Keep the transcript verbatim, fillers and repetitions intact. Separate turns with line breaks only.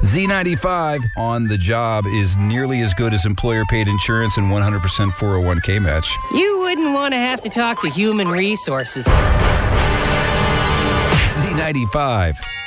Z ninety-five on the job is nearly as good as employer-paid insurance and one hundred percent four oh one k match.
You wouldn't want to have to talk to human resources.
Z ninety-five.